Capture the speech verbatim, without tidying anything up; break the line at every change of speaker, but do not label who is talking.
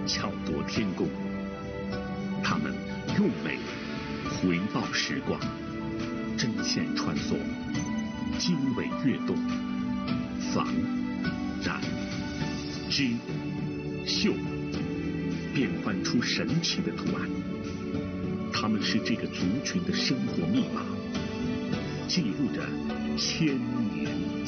巧夺天工。他们用美回报时光，针线穿梭，经纬跃动，纺、染、织、绣，变幻出神奇的图案。他们是这个族群的生活密码，记录着千年